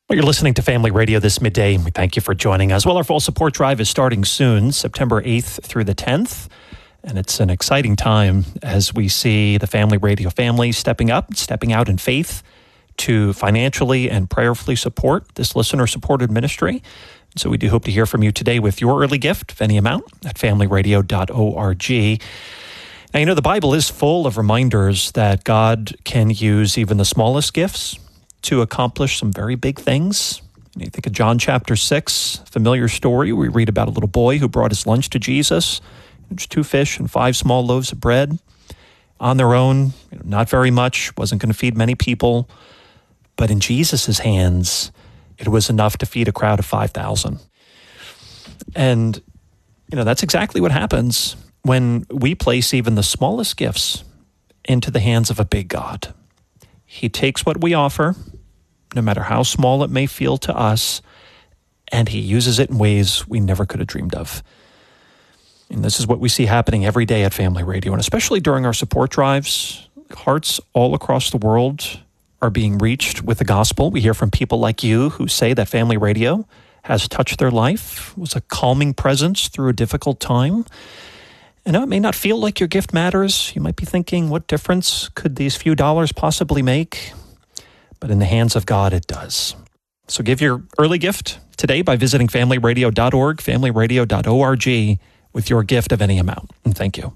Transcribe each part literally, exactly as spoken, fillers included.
Well, you're listening to Family Radio this midday. We thank you for joining us. Well, our fall support drive is starting soon, September eighth through the tenth. And it's an exciting time as we see the Family Radio family stepping up, stepping out in faith to financially and prayerfully support this listener-supported ministry. So we do hope to hear from you today with your early gift of any amount at family radio dot org. Now, you know, the Bible is full of reminders that God can use even the smallest gifts to accomplish some very big things. You think of John chapter six, familiar story. We read about a little boy who brought his lunch to Jesus. There's two fish and five small loaves of bread. On their own, you know, not very much, wasn't going to feed many people. But in Jesus' hands, it was enough to feed a crowd of five thousand. And, you know, that's exactly what happens when we place even the smallest gifts into the hands of a big God. He takes what we offer, no matter how small it may feel to us, and he uses it in ways we never could have dreamed of. And this is what we see happening every day at Family Radio, and especially during our support drives. Hearts all across the world are being reached with the gospel. We hear from people like you who say that Family Radio has touched their life, was a calming presence through a difficult time. I know it may not feel like your gift matters. You might be thinking, what difference could these few dollars possibly make? But in the hands of God, it does. So give your early gift today by visiting family radio dot org, family radio dot org, with your gift of any amount. And thank you.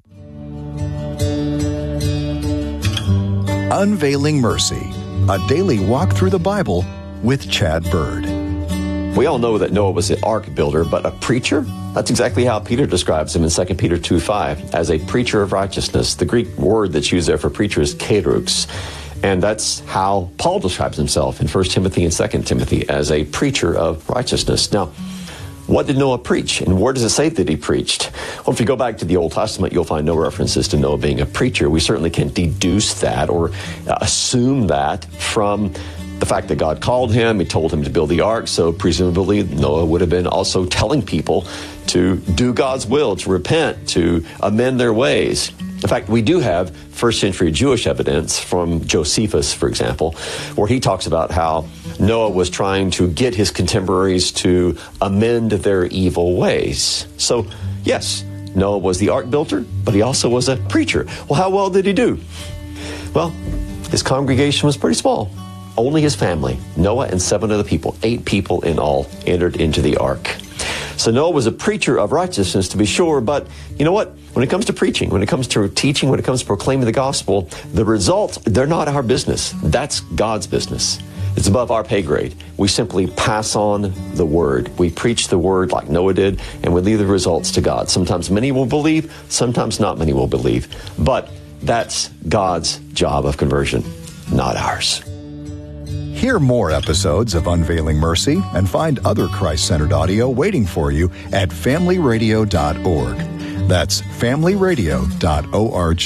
Unveiling Mercy, a daily walk through the Bible with Chad Bird. We all know that Noah was an ark builder, but a preacher? That's exactly how Peter describes him in Second Peter two five, as a preacher of righteousness. The Greek word that's used there for preacher is kerux. And that's how Paul describes himself in First Timothy and Second Timothy, as a preacher of righteousness. Now, what did Noah preach? And where does it say that he preached? Well, if you go back to the Old Testament, you'll find no references to Noah being a preacher. We certainly can deduce that or uh, assume that from the fact that God called him, he told him to build the ark, so presumably Noah would have been also telling people to do God's will, to repent, to amend their ways. In fact, we do have first century Jewish evidence from Josephus, for example, where he talks about how Noah was trying to get his contemporaries to amend their evil ways. So, yes, Noah was the ark builder, but he also was a preacher. Well, how well did he do? Well, his congregation was pretty small. Only his family, Noah and seven other people, eight people in all, entered into the ark. So Noah was a preacher of righteousness, to be sure, but you know what? When it comes to preaching, when it comes to teaching, when it comes to proclaiming the gospel, the results, they're not our business. That's God's business. It's above our pay grade. We simply pass on the word. We preach the word like Noah did, and we leave the results to God. Sometimes many will believe, sometimes not many will believe. But that's God's job of conversion, not ours. Hear more episodes of Unveiling Mercy and find other Christ-centered audio waiting for you at family radio dot org. That's family radio dot org.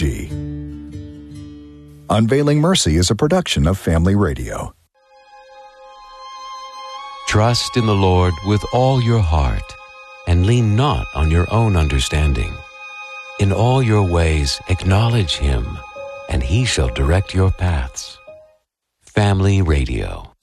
Unveiling Mercy is a production of Family Radio. Trust in the Lord with all your heart, and lean not on your own understanding. In all your ways acknowledge Him, and He shall direct your paths. Family Radio.